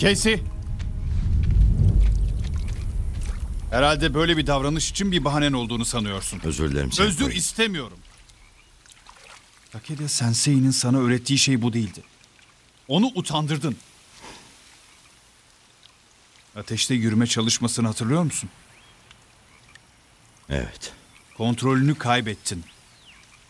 Casey! Herhalde böyle bir davranış için bir bahanen olduğunu sanıyorsun. Özür dilerim. Özür istemiyorum. Takeda Sensei'nin sana öğrettiği şey bu değildi. Onu utandırdın. Ateşte yürüme çalışmasını hatırlıyor musun? Evet. Kontrolünü kaybettin.